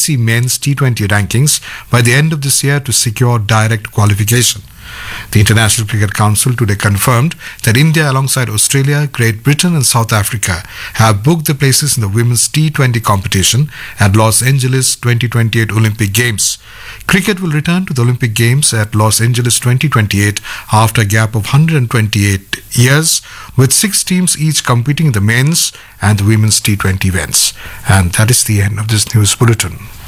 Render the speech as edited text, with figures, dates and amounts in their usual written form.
ICC Men's T20 rankings by the end of this year to secure direct qualification. The International Cricket Council today confirmed that India, alongside Australia, Great Britain and South Africa, have booked the places in the women's T20 competition at Los Angeles 2028 Olympic Games. Cricket will return to the Olympic Games at Los Angeles 2028 after a gap of 128 years, with 6 teams each competing in the men's and the women's T20 events. And that is the end of this news bulletin.